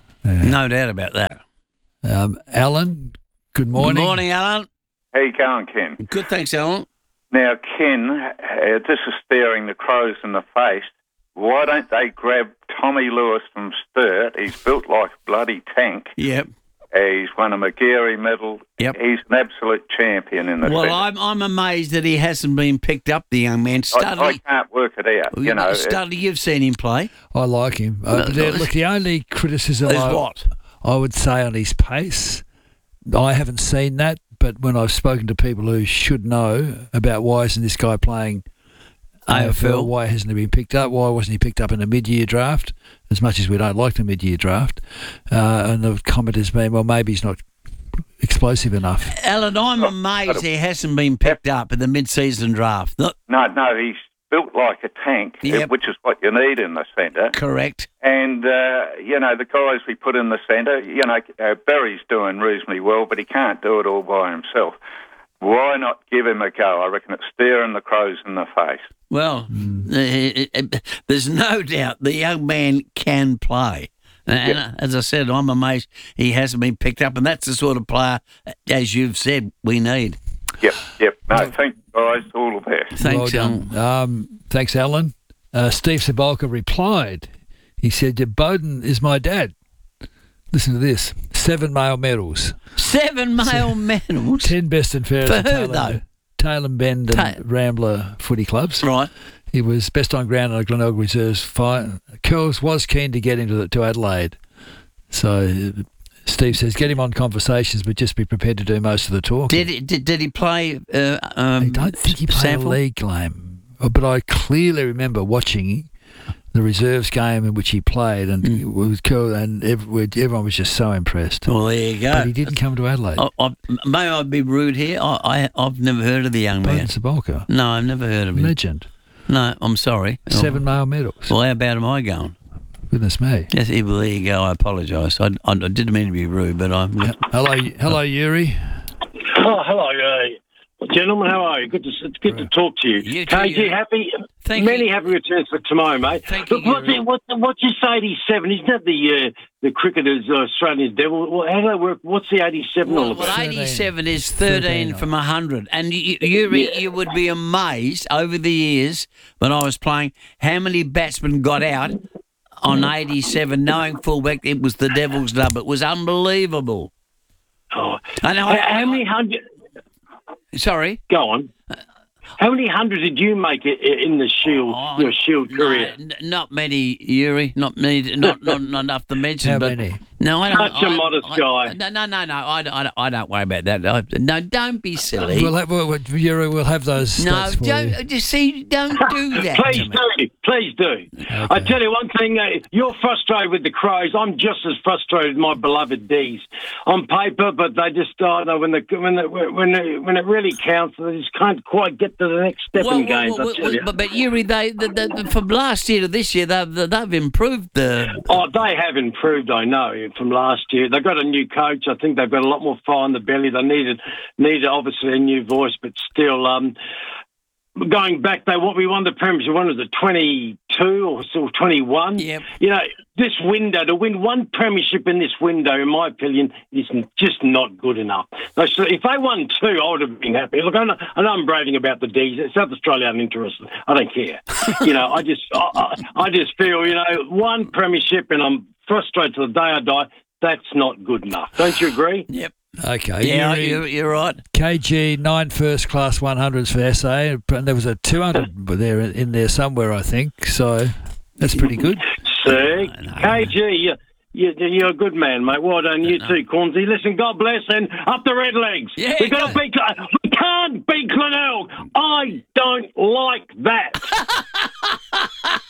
B: No doubt about that.
C: Um, Alan, good morning.
B: Good morning, Alan.
A: How you going, Ken?
B: Good, thanks, Alan.
A: Now, Ken, uh, this is staring the Crows in the face. Why don't they grab Tommy Lewis from Sturt? He's built like a bloody tank.
B: Yep.
A: Uh, he's won a McGarry medal.
B: Yep.
A: He's an absolute champion in the
B: Well,
A: centre.
B: I'm I'm amazed that he hasn't been picked up, the young man.
A: I,
B: Studley,
A: I can't work it out. You know,
B: Studley, you've seen him play.
C: I like him. Uh,
B: No,
C: but there-
B: no.
C: look, the only criticism
B: Is
C: I,
B: what?
C: I would say on his pace, I haven't seen that, but when I've spoken to people who should know about why isn't this guy playing A F L, why hasn't he been picked up, why wasn't he picked up in a mid-year draft, as much as we don't like the mid-year draft, uh, and the comment has been, well, maybe he's not explosive enough.
B: Alan, I'm amazed he hasn't been picked up in the mid-season draft. Not
A: no, no, he's built like a tank, uh,
B: Yep.
A: which is what you need in the centre.
B: correct.
A: And, uh, you know, the guys we put in the centre, you know, uh, Barry's doing reasonably well, but he can't do it all by himself. Why not give him a go? I reckon it's staring the Crows in the face.
B: Well, uh, uh, uh, there's no doubt the young man can play. And uh, as I said, I'm amazed he hasn't been picked up, and that's the sort of player, as you've said, we need.
A: Yep, yep. No, thanks, guys. All the best.
B: Thanks,
C: well done. Um, thanks, Alan. Uh, Steve Sabolka replied. He said, Bowden is my dad. Listen to this. Seven male medals.
B: Seven male medals?
C: Ten best and fairest.
B: For
C: at
B: who,
C: Tailem-
B: though?
C: Tailem Bend and
B: Ta-
C: Rambler footy clubs.
B: Right.
C: He was best on ground at Glenelg Reserves. Fire. Curls was keen to get into the, to Adelaide. So uh, Steve says, get him on conversations, but just be prepared to do most of the talking.
B: Did he, did, did he play? Uh, um,
C: I don't think he played
B: sample?
C: a league game, but I clearly remember watching the reserves game in which he played, and
B: Mm.
C: it was cool, and everyone, everyone was just so impressed.
B: Well, there you go.
C: But he didn't come to Adelaide.
B: I, I, may I be rude here? I, I, I've never heard of the young
C: Bowden
B: man.
C: Sabolka,
B: No, I've never heard of him.
C: legend,
B: No, I'm sorry.
C: seven male medals.
B: Well, how bad am I going?
C: Goodness me.
B: Yes, well, there you go. I apologise. I, I, I didn't mean to be rude, but I'm.
C: Hello, hello, Yuri.
V: Oh, hello, uh, gentlemen. How are you? Good to it's good to talk to you.
B: You too,
V: K G,
B: you-
V: happy.
B: Thank
V: many
B: you.
V: happy returns for tomorrow, mate.
B: Thank
V: Look,
B: you,
V: what's,
B: Yuri.
V: it, what, what's this eighty-seven? Isn't that the uh, the cricketers, uh, Australian Devil? Well, how do they work? What's the eighty-seven all
B: Well,
V: about?
B: well, eighty-seven is thirteen,
C: thirteen
B: from one hundred. And you, you, you, you would be amazed over the years when I was playing how many batsmen got out on eighty-seven, knowing fullback it was the Devil's number. It was unbelievable.
V: Oh,
B: And
V: how,
B: I,
V: how many hundred?
B: Sorry?
V: Go on. How many hundred did you make i- i- in the Shield,
B: Oh,
V: your Shield career?
B: N- not many, Yuri. Not many. Not not, not enough to mention.
C: How
B: but
C: many?
B: No, I don't.
V: Such a
B: I-
V: modest
B: I-
V: guy.
B: No, no, no, no. I, don't- I, don't- I don't worry about that. I, no, don't be silly.
C: We'll have, we'll, Yuri, we'll have those
B: no,
C: stats for you.
B: don't. Just see. Don't do that.
V: Please
B: to me.
V: do. Please do. I tell you one thing, uh, you're frustrated with the Crows. I'm just as frustrated with my beloved D's on paper, but they just oh, no, when the when the, when the, when it really counts, they just can't quite get to the next step
B: Well,
V: in games.
B: well,
V: I tell
B: well,
V: you.
B: but, but Yuri, they, they, they, from last year to this year, they've they've improved the.
V: Oh, they have improved, I know, from last year. They've got a new coach. I think they've got a lot more fire in the belly. They needed, needed obviously a new voice, but still, um, going back, they what we won the premiership. When was it, twenty-two or still twenty-one?
B: Yep.
V: You know, this window to win one premiership in this window, in my opinion, is just not good enough. So if they won two, I would have been happy. Look, I know, I know I'm braving about the D's. South Australia aren't interested. I don't care. you know, I just, I, I, I just feel, you know, one premiership, and I'm frustrated to the day I die. That's not good enough. Don't you agree?
B: Yep.
C: Okay.
B: Yeah,
C: Yuri,
B: you're, you're right.
C: K G, nine first class one hundreds for S A, and there was a two hundred there in there somewhere, I think. So that's pretty good.
V: See, K G, you, you, you're a good man, mate. Well done, you too, Cornsey. Listen, God bless, and up the Red Legs.
B: Yeah,
V: we got to beat. We can't beat Glenelg. I don't like that.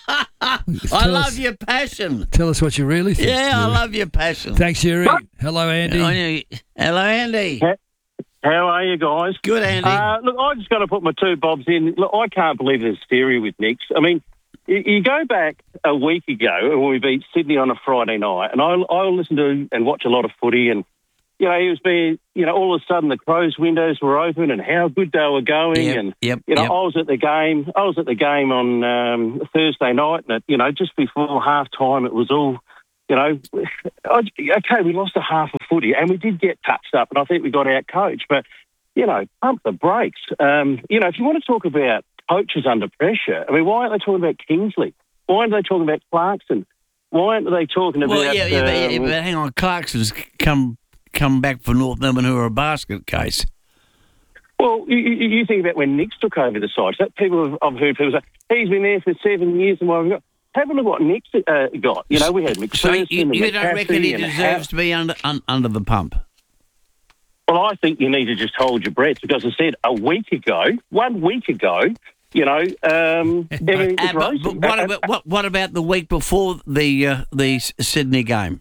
B: I
C: Tell
B: love
C: us-
B: your passion.
C: Tell us what you really think.
B: Yeah, I
C: Yuri.
B: love your passion.
C: Thanks, Yuri. Hello, Andy.
B: Hello, Andy.
D: How are you guys?
B: Good, Andy.
D: Uh, look, I just got to put my two bobs in. Look, I can't believe there's hysteria with Nicks. I mean, you, you go back a week ago when we beat Sydney on a Friday night, and I, I listened to and watch a lot of footy, and you know, he was being, you know, all of a sudden the Crows windows were open and how good they were going,
B: Yep,
D: and
B: yep,
D: you know,
B: yep.
D: I was at the game. I was at the game on um, Thursday night, and it, you know, just before half time, it was all. You know, I- okay, we lost a half of footy and we did get touched up and I think we got out coached, but, you know, pump the brakes. Um, you know, if you want to talk about coaches under pressure, I mean, why aren't they talking about Kingsley? Why aren't they talking about Clarkson? Why aren't they talking about...
B: Well, yeah, yeah, but, yeah,
D: um,
B: but hang on. Clarkson's come come back for North Melbourne, who are a basket case.
D: Well, you, you you think about when Nicks took over the side. So people have, I've heard people say, he's been there for seven years and what have we got. Have a look what Nicks uh, got. You know, we had McPherson
B: So you,
D: and
B: you don't reckon he
D: McCaffrey and
B: deserves
D: Howe.
B: to be under un, under the pump?
D: Well, I think you need to just hold your breath because I said a week ago, one week ago, you know, um, everything was
B: Uh, but,
D: rosy.
B: but what
D: Uh,
B: about what, what about the week before the uh, the S- Sydney game?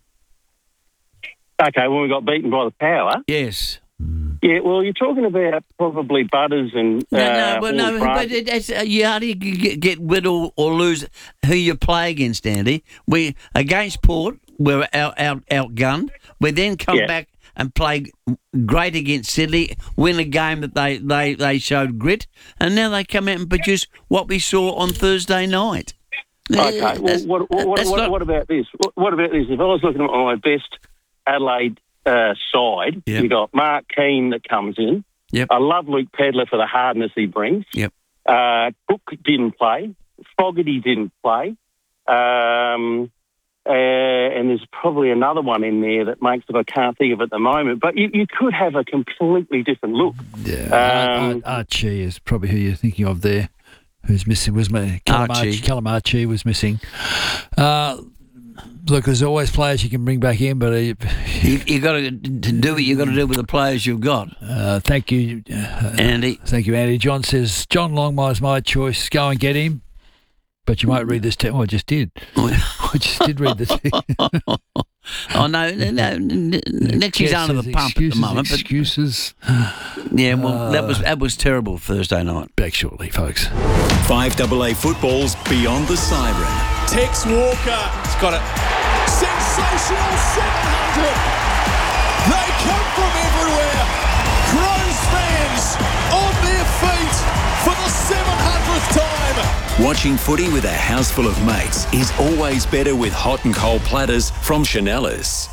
D: Okay, when we got beaten by the Power.
B: Yes.
D: Yeah, well, you're talking about probably Butters and
B: No,
D: uh,
B: no, but no,
D: Hall
B: but
D: Francis.
B: it, it's, uh, you hardly get, get rid or, or lose who you play against, Andy. We against Port, we're out, out outgunned. We then come
D: Yeah.
B: back and play great against Sydney, win a game that they, they, they showed grit, and now they come out and produce what we saw on Thursday night.
D: Okay, well,
B: That's-
D: what, what, what,
B: that's
D: what,
B: not-
D: what about this? What, what about this? If I was looking at my best Adelaide uh, side,
B: Yep.
D: you got Mark Keane that comes in.
B: Yep.
D: I love Luke Pedler for the hardness he brings.
B: Yep.
D: Uh, Cook didn't play. Fogarty didn't play. Um, uh, and there's probably another one in there that makes it I can't think of at the moment. But you, you could have a completely different look.
C: Yeah,
D: Um,
C: Ar- Ar- Archie is probably who you're thinking of there. Who's missing? Was my
B: Archie.
C: Calamarchi was missing. Uh, look, there's always players you can bring back in, but uh,
B: You, you got to do what you got to do with the players you've got.
C: uh, thank you, uh,
B: Andy.
C: Thank you, Andy. John says John Longmire's my choice. Go and get him. But you might read this. Te- oh, I just did. I just did read the. Te-
B: Oh no, no, no. Nick's
C: Yes,
B: under the
C: says
B: pump at the
C: excuses,
B: moment. But
C: Excuses.
B: yeah, well, that was
C: Uh,
B: that was terrible Thursday night.
C: Back shortly, folks.
E: five A A football's Beyond the Siren.
W: Tex Walker has got it. Sensational seven hundred. They come from everywhere. Crows fans on their feet for the seven hundredth time.
E: Watching footy with a house full of mates is always better with hot and cold platters from Chanellas.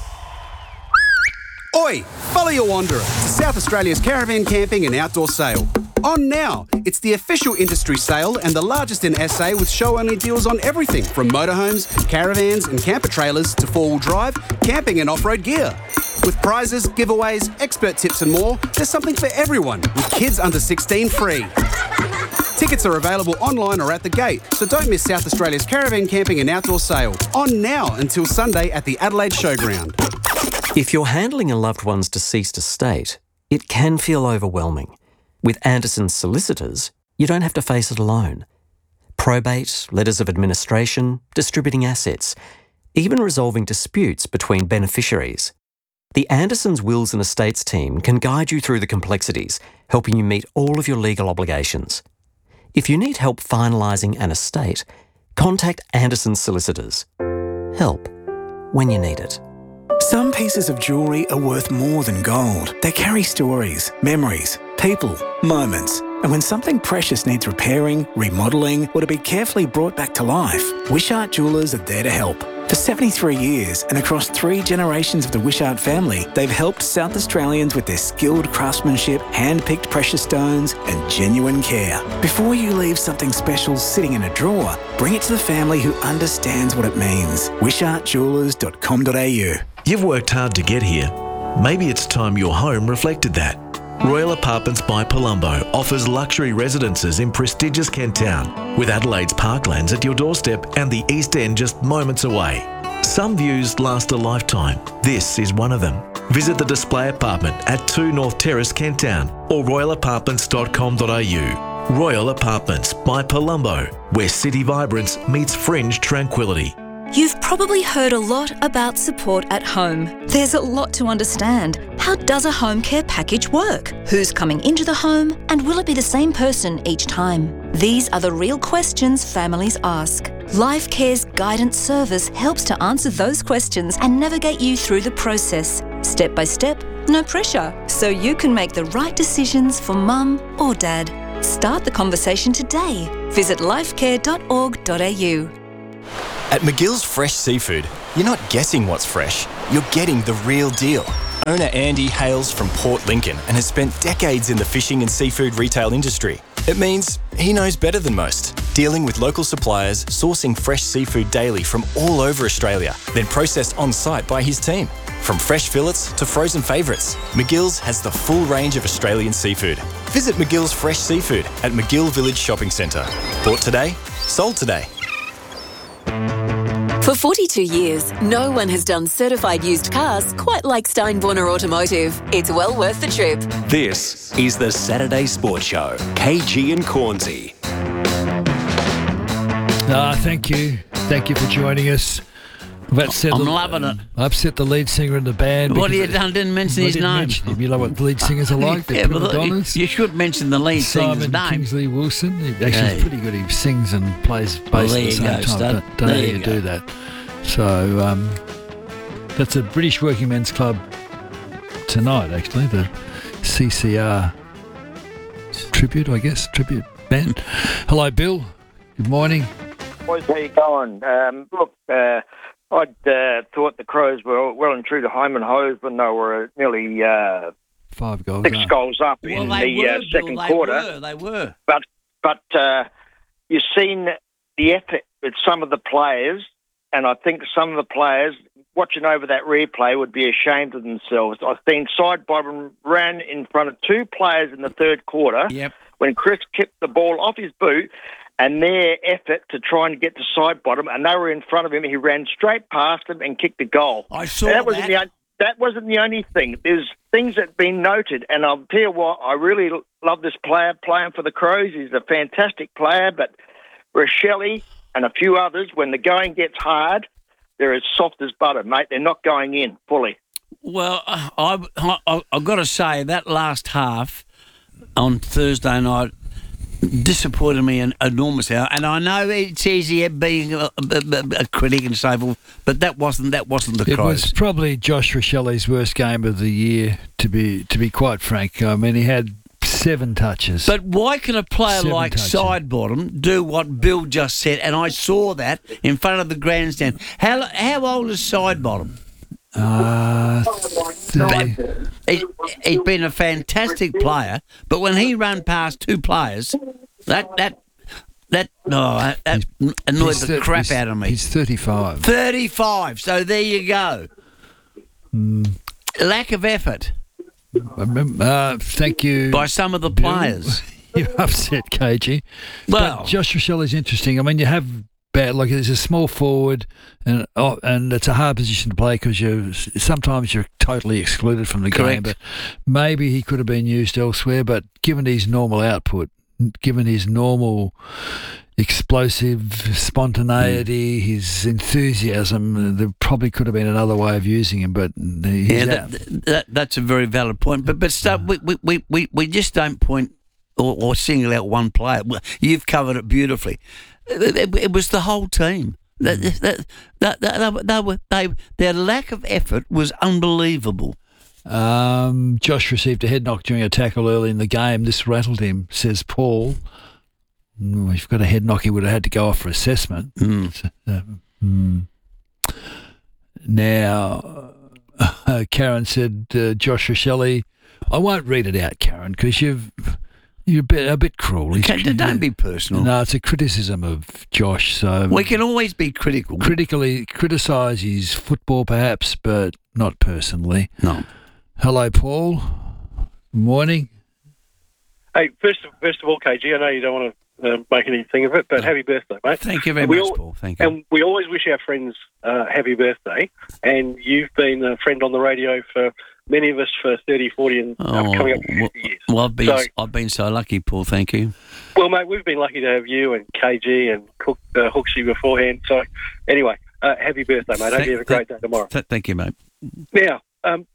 H: Oi, follow your wanderer to South Australia's caravan camping and outdoor sale. On now, it's the official industry sale and the largest in S A with show-only deals on everything from motorhomes, caravans and camper trailers to four-wheel drive, camping and off-road gear. With prizes, giveaways, expert tips and more, there's something for everyone with kids under sixteen free. Tickets are available online or at the gate, so don't miss South Australia's caravan camping and outdoor sale. On now until Sunday at the Adelaide Showground.
X: If you're handling a loved one's deceased estate, it can feel overwhelming. With Anderson's solicitors, you don't have to face it alone. Probate, letters of administration, distributing assets, even resolving disputes between beneficiaries. The Anderson's Wills and Estates team can guide you through the complexities, helping you meet all of your legal obligations. If you need help finalising an estate, contact Anderson's solicitors. Help when you need it.
Y: Some pieces of jewellery are worth more than gold. They carry stories, memories, people, moments. And when something precious needs repairing, remodelling, or to be carefully brought back to life, Wishart Jewellers are there to help. For seventy-three years and across three generations of the Wishart family, they've helped South Australians with their skilled craftsmanship, hand-picked precious stones and genuine care. Before you leave something special sitting in a drawer, bring it to the family who understands what it means. wishart jewellers dot com dot a u.
Z: You've worked hard to get here. Maybe it's time your home reflected that. Royal Apartments by Palumbo offers luxury residences in prestigious Kent Town, with Adelaide's parklands at your doorstep and the East End just moments away. Some views last a lifetime. This is one of them. Visit the display apartment at two North Terrace, Kent Town, or royal apartments dot com dot a u. Royal Apartments by Palumbo, where city vibrance meets fringe tranquility.
F: You've probably heard a lot about support at home. There's a lot to understand. How does a home care package work? Who's coming into the home? And will it be the same person each time? These are the real questions families ask. Life Care's guidance service helps to answer those questions and navigate you through the process, step by step, no pressure, so you can make the right decisions for mum or dad. Start the conversation today. Visit lifecare dot org dot a u.
G: At McGill's Fresh Seafood, you're not guessing what's fresh, you're getting the real deal. Owner Andy hails from Port Lincoln and has spent decades in the fishing and seafood retail industry. It means he knows better than most, dealing with local suppliers, sourcing fresh seafood daily from all over Australia, then processed on-site by his team. From fresh fillets to frozen favourites, McGill's has the full range of Australian seafood. Visit McGill's Fresh Seafood at McGill Village Shopping Centre. Bought today, sold today.
I: For forty-two years, no one has done certified used cars quite like Steinborner Automotive. It's well worth the trip.
N: This is the Saturday Sports Show. K G and Cornsey.
C: Ah, thank you. Thank you for joining us. I've upset
B: I'm
C: the,
B: loving it.
C: I've upset the lead singer in the band.
B: What have you
C: because
B: done? Didn't mention
C: I
B: his
C: didn't
B: name.
C: mention him. You know what lead singers are like? They're
B: Yeah,
C: prima
B: but you,
C: donnas.
B: you should mention the lead singer's
C: Simon
B: name.
C: Kingsley Wilson. He actually
B: Yeah.
C: is pretty good. He sings and plays bass
B: Well,
C: at
B: there
C: the
B: you
C: same
B: go,
C: time.
B: stud.
C: Don't, don't know
B: There
C: how
B: you
C: you
B: go.
C: do that. So um, that's a British Working Men's Club tonight, actually. The C C R tribute, I guess, tribute band. Hello, Bill. Good morning.
J: Boys, how you going? Um, look, uh, I'd uh, thought the Crows were well and true to home and hose when they were nearly uh,
C: Five goals.
J: six
C: up.
J: goals up
B: Well,
J: in
B: they
J: the
B: were,
J: uh,
B: Bill,
J: second
B: they
J: quarter.
B: were, they were.
J: But but uh, you've seen the effort with some of the players, and I think some of the players watching over that replay would be ashamed of themselves. I've seen Sidebottom ran in front of two players in the third quarter
B: Yep.
J: when Chris kicked the ball off his boot, and their effort to try and get to Sidebottom, and they were in front of him. He ran straight past them and kicked a goal.
B: I saw
J: And that. Wasn't
B: that.
J: the, on- that wasn't the only thing. There's things that have been noted, and I'll tell you what, I really l- love this player playing for the Crows. He's a fantastic player, but Rochelle and a few others, when the going gets hard, they're as soft as butter, mate. They're not going in fully.
B: Well, I, I, I've got to say, that last half on Thursday night disappointed me an enormous hour. And I know it's easy being a, a, a critic and so forth, but that wasn't that wasn't the
C: It
B: Crows.
C: was probably Josh Rochelle's worst game of the year, to be to be quite frank. I mean, he had seven touches.
B: But why can a player
C: Seven
B: like
C: touches.
B: Sidebottom do what Bill just said? And I saw that in front of the grandstand. How how old is Sidebottom?
C: Uh, thirty.
B: He, he's been a fantastic player, but when he ran past two players, that that that no, that, that annoyed
C: He's
B: the
C: thir-
B: crap
C: he's-
B: out of me.
C: He's thirty-five.
B: Thirty-five. So there you go.
C: Mm.
B: Lack of effort
C: I remember, uh, thank you.
B: by some of the
C: Bill.
B: players.
C: You're upset, K G.
B: Well-
C: but Josh Rochelle is interesting. I mean, you have bad, like there's a small forward, and oh, and it's a hard position to play because you sometimes you're totally excluded from the game.
B: Correct.
C: But maybe he could have been used elsewhere. But given his normal output, given his normal explosive spontaneity,
B: Hmm.
C: his enthusiasm, there probably could have been another way of using him. But he's
B: Yeah,
C: out.
B: that, that, that's a very valid point. But but stuff, we, we, we, we just don't point or, or single out one player. Well, you've covered it beautifully. It, it, it was the whole team. That, that, that, that, they were, they, their lack of effort was unbelievable.
C: Um, Josh received a head knock during a tackle early in the game. This rattled him, says Paul. Mm, if you've got a head knock, he would have had to go off for assessment.
B: Mm.
C: Uh, mm. Now, uh, Karen said, uh, Josh Rochelle, I won't read it out, Karen, because you've you're a bit, a bit cruel. He's-
B: Okay, don't be personal.
C: No, it's a criticism of Josh. So
B: We can always be critical.
C: critically criticise his football, perhaps, but not personally.
B: No.
C: Hello, Paul. Morning.
K: Hey, first, first of all, K G, I know you don't want to uh, make anything of it, but happy birthday, mate.
B: Thank you very
K: And we
B: much,
K: al-
B: Paul. Thank you.
K: And we always wish our friends uh, happy birthday, and you've been a friend on the radio for many of us for thirty, forty, and uh,
B: Oh,
K: coming up to
B: well,
K: fifty years.
B: well, I've been
K: So-
B: I've been so lucky, Paul. Thank you.
K: Well, mate, we've been lucky to have you and K G and Cook, uh, Hooksy beforehand. So, anyway, uh, happy birthday, mate. I hope you have a great day tomorrow.
B: Th- thank you, mate.
K: Now, um,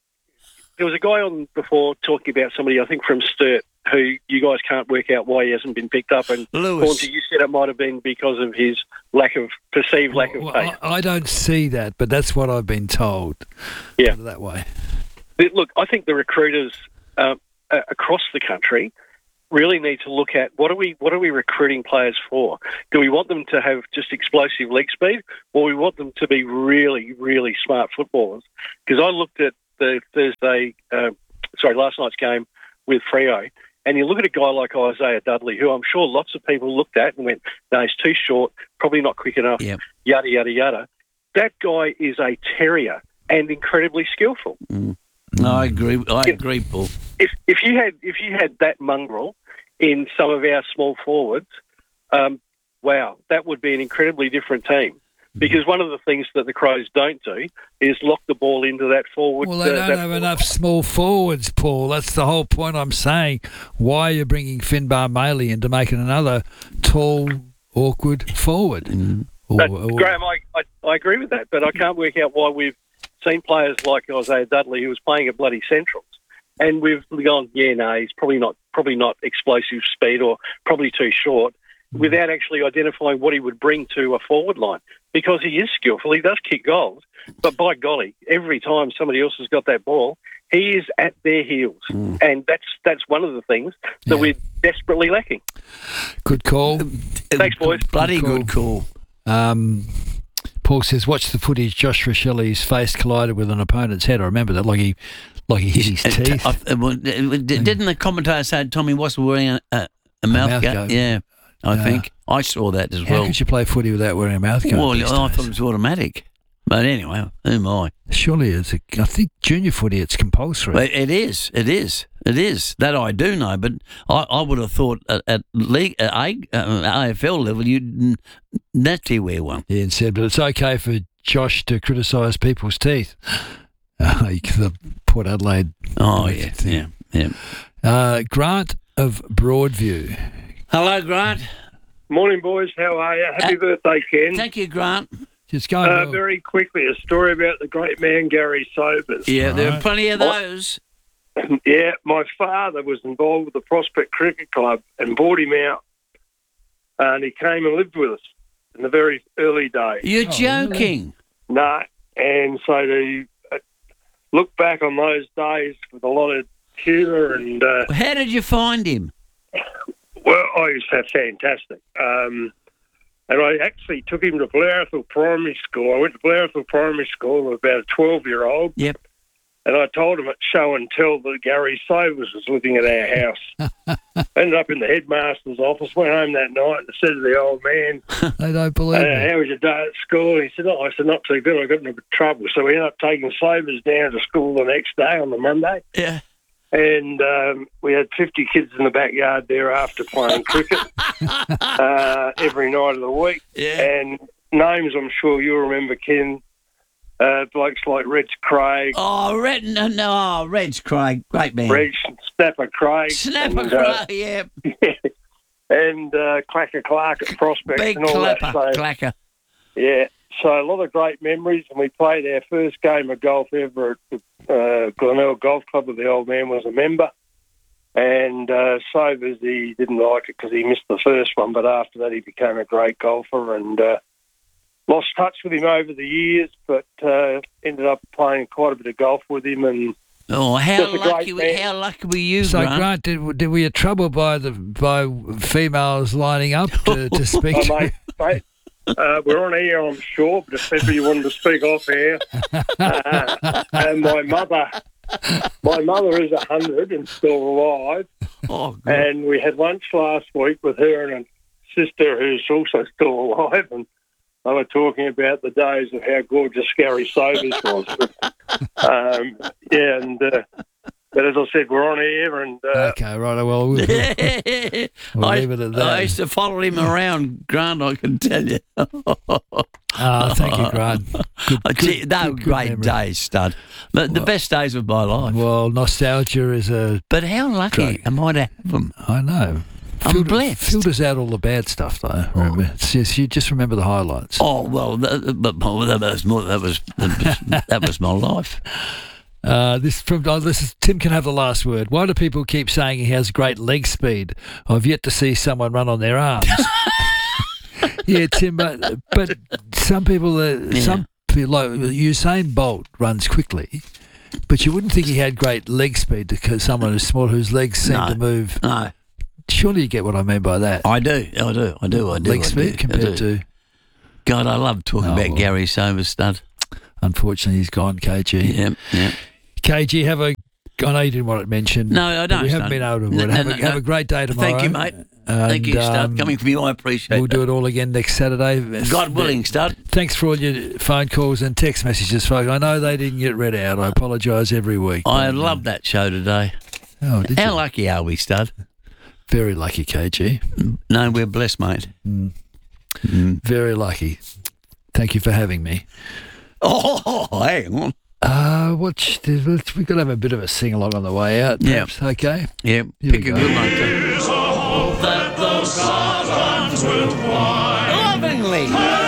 K: there was a guy on before talking about somebody, I think from Sturt, who you guys can't work out why he hasn't been picked up. And
B: Lewis.
K: Hornsey, you said it might have been because of his lack of perceived lack of
C: Well,
K: pace.
C: I, I don't see that, but that's what I've been told.
K: Yeah.
C: Put it that way.
K: But look, I think the recruiters uh, uh, across the country really need to look at what are we what are we recruiting players for? Do we want them to have just explosive leg speed, or we want them to be really, really smart footballers? Because I looked at the Thursday, uh, sorry, last night's game with Freo, and you look at a guy like Isaiah Dudley, who I'm sure lots of people looked at and went, no, he's too short, probably not quick enough,
B: Yep.
K: yada, yada, yada. That guy is a terrier and incredibly skillful.
B: Mm. No, I agree. I agree, Paul.
K: If if you had if you had that mongrel in some of our small forwards, um, wow, that would be an incredibly different team. Because one of the things that the Crows don't do is lock the ball into that forward.
C: Well, they
K: uh,
C: don't
K: that
C: have
K: forward.
C: enough small forwards, Paul. That's the whole point I'm saying. Why are you bringing Finbar Maley into making another tall, awkward forward? Or-
K: But,
C: or-
K: Graham, I, I I agree with that, but I can't work out why we've seen players like Isaiah Dudley, who was playing at bloody Centrals, and we've gone, yeah, no, he's probably not probably not explosive speed or probably too short, without actually identifying what he would bring to a forward line. Because he is skillful, he does kick goals, but by golly, every time somebody else has got that ball, he is at their heels,
B: Mm.
K: and that's that's one of the things that we're desperately lacking.
C: Good call.
K: Thanks, boys.
B: Bloody good call.
C: Um, Paul says, watch the footage. Josh Rochelli's face collided with an opponent's head. I remember that, like he, like he hit his teeth.
B: Uh, uh, well, uh, didn't the commentator say Tommy Wassell wearing a, a, a mouth
C: mouth
B: guard?
C: guard.
B: Yeah, I
C: Yeah.
B: think. I saw that as
C: How
B: well.
C: could you play footy without wearing a mouth guard?
B: Well,
C: these
B: I
C: days?
B: thought it was automatic. But anyway, who am I?
C: Surely it's a, I think junior footy, it's compulsory.
B: It, it is. It is. It is. That I do know. But I, I would have thought at, at league, at A, uh, A F L level, you'd naturally wear one.
C: Yeah, and said, but it's okay for Josh to criticise people's teeth. Uh, the Port Adelaide.
B: Oh, yeah, yeah, yeah.
C: Uh, Grant of Broadview.
B: Hello, Grant.
L: Morning, boys. How are you? Happy
B: Uh,
L: birthday, Ken.
B: Thank you, Grant.
C: Just go.
L: Uh, very quickly, a story about the great man Gary Sobers.
B: Yeah, there are plenty of those.
L: Yeah, my father was involved with the Prospect Cricket Club and bought him out, and he came and lived with us in the very early days.
B: You're joking.
L: No, and so to uh, look back on those days with a lot of humour and... Uh,
B: How did you find him?
L: well, I was fantastic. Um, and I actually took him to Blauerthal Primary School. I went to Blauerthal Primary School with about a twelve-year-old.
B: Yep.
L: And I told him at show and tell that Gary Sobers was living at our house. Ended up in the headmaster's office, went home that night and said to the old man,
C: They don't believe
L: uh,
C: it.
L: how was your day at school? And he said, oh, I said, not too good. I got in a bit of trouble. So we ended up taking Sobers down to school the next day on the Monday.
B: Yeah.
L: And um, we had fifty kids in the backyard thereafter playing cricket uh, every night of the week.
B: Yeah.
L: And names I'm sure you'll remember, Ken, uh, blokes like Reg Craig,
B: Oh, Red, no, no, oh, Reg Craig, great man.
L: Reg Snapper Craig.
B: Snapper
L: and, uh,
B: Craig, yeah.
L: and uh, Clacker Clark at Prospect
B: Big
L: and all
B: clapper,
L: that. So,
B: clacker.
L: yeah, so a lot of great memories, and we played our first game of golf ever at the uh, Glenelg Golf Club, where the old man was a member. And uh, Sobers, he didn't like it because he missed the first one, but after that he became a great golfer and uh, lost touch with him over the years, but uh, ended up playing quite a bit of golf with him. And
B: Oh, how
L: just a great
B: lucky,
L: man.
B: how lucky were you,
C: So,
B: Grant?
C: Grant, did, did we get trouble by the by females lining up to, to speak
L: Oh,
C: to
L: mate, mate, uh, we're on air, I'm sure, but if ever you wanted to speak off air. Uh, and my mother, my mother is a hundred and still alive.
B: Oh, God.
L: And we had lunch last week with her and a sister who's also still alive, and they were talking about the days of how gorgeous Gary Sobers was. But, um, yeah, and uh, but but as I said, we're on air, and uh,
C: okay, right. Well, we'll, we'll
B: I,
C: leave it at that.
B: I used to follow him around, Grant, I can tell you.
C: Ah, thank you, Grant. Good,
B: Oh, gee,
C: good,
B: they were
C: good, good
B: great
C: memory.
B: days, stud. The, the
C: Well-
B: best days of my life.
C: Well, nostalgia is a.
B: But how lucky
C: Great.
B: am I to have them?
C: I know.
B: I'm
C: Filter-
B: blessed.
C: Filters out all the bad stuff, though. Remember, it's just, you just remember the highlights.
B: Oh well, that, but well, that was more, that was that was, that was my life.
C: Uh, this from oh, this is Tim can have the last word. Why do people keep saying he has great leg speed? I've yet to see someone run on their arms. Yeah, Tim, but, but some people, uh,
B: Yeah.
C: some people, like Usain Bolt runs quickly, but you wouldn't think he had great leg speed because someone who's small whose legs seem
B: No.
C: to move.
B: No,
C: Surely you get what I mean by that.
B: I do, I do, I do, I do.
C: leg
B: I
C: speed
B: do,
C: compared
B: I do.
C: to.
B: God, I love talking
C: Oh,
B: about
C: well.
B: Gary Somers, stud.
C: Unfortunately, he's gone. K G.
B: Yeah, yeah.
C: K G, have a. I know you didn't want it mentioned.
B: No, I
C: but
B: don't.
C: We haven't
B: Stud.
C: been able to.
B: No,
C: have,
B: no,
C: a,
B: no.
C: have a great day tomorrow.
B: Thank you, mate.
C: And,
B: Thank you, stud.
C: um,
B: Coming from you, I appreciate
C: We'll
B: that.
C: do it all again next Saturday.
B: God willing, stud.
C: Thanks for all your phone calls and text messages, folks. I know they didn't get read out. I apologise every week.
B: I
C: but,
B: love that show today.
C: Oh, did
B: How
C: you?
B: lucky are we, stud?
C: Very lucky, K G.
B: No, we're blessed, mate.
C: Mm.
B: Mm.
C: Very lucky. Thank you for having me.
B: Oh, hang on.
C: Uh, what? We've got to have a bit of a sing along on the way out.
B: Yeah.
C: Perhaps. Okay.
B: Yeah,
C: Here
B: pick
C: we
B: a
C: go.
B: good one. Too.
W: That those Lovingly.